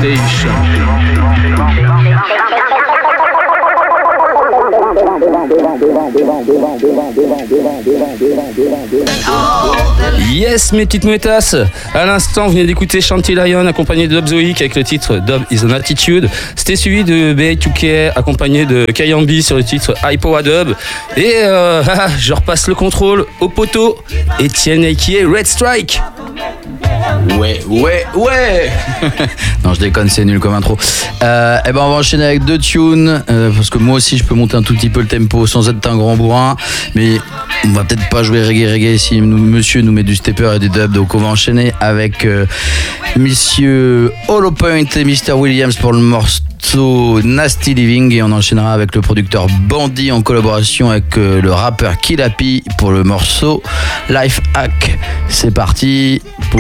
Station. Yes, mes petites mouettasses. À l'instant, vous venez d'écouter Shanty Lion accompagné de Dub Zoic avec le titre Dub is an Attitude. C'était suivi de BA2K accompagné de Kayambi sur le titre Hypowa Dub. Et je repasse le contrôle au poteau. Etienne Aikier, Red Strike. Ouais. Non, je déconne, c'est nul comme intro. On va enchaîner avec 2 tunes, parce que moi aussi je peux monter un tout petit peu le tempo sans être un grand bourrin, mais on va peut-être pas jouer reggae si monsieur nous met du stepper et du dub, donc on va enchaîner avec Monsieur Hollow Point et Mr. Williams pour le morceau Nasty Living, et on enchaînera avec le producteur Bandit en collaboration avec le rappeur Killapi pour le morceau Life Hack. C'est parti pour